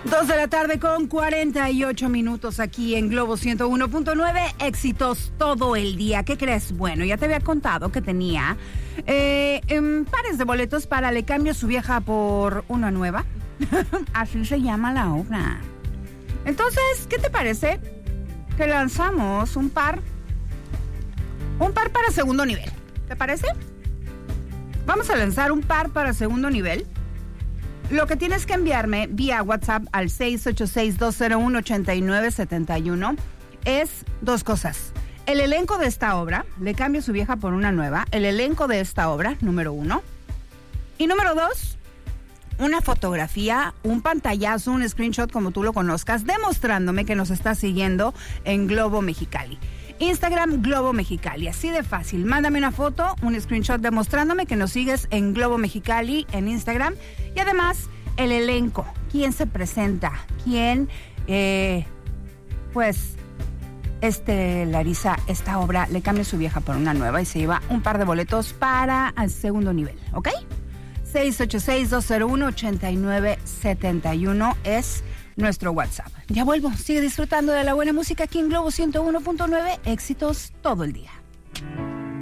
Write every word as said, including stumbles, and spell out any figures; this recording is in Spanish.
Dos de la tarde con cuarenta y ocho minutos aquí en Globo ciento uno punto nueve, éxitos todo el día. ¿Qué crees? Bueno, ya te había contado que tenía eh, eh, pares de boletos para Le Cambio Su Vieja por Una Nueva. Así se llama la obra. Entonces, ¿qué te parece que lanzamos un par, un par para segundo nivel? ¿Te parece? Vamos a lanzar un par para segundo nivel. Lo que tienes que enviarme vía WhatsApp al seis ocho seis, dos cero uno, ocho nueve siete uno es dos cosas. El elenco de esta obra, Le Cambio Su Vieja por Una Nueva, el elenco de esta obra, número uno. Y número dos, una fotografía, un pantallazo, un screenshot, como tú lo conozcas, demostrándome que nos estás siguiendo en Globo Mexicali. Instagram Globo Mexicali, así de fácil. Mándame una foto, un screenshot demostrándome que nos sigues en Globo Mexicali en Instagram. Y además, el elenco, quién se presenta, quién, eh, pues, estelariza esta obra, Le Cambio Su Vieja por Una Nueva, y se lleva un par de boletos para el segundo nivel, ¿ok? seis ocho seis, dos cero uno, ocho nueve siete uno es nuestro WhatsApp. Ya vuelvo, sigue disfrutando de la buena música aquí en Globo ciento uno punto nueve, éxitos todo el día.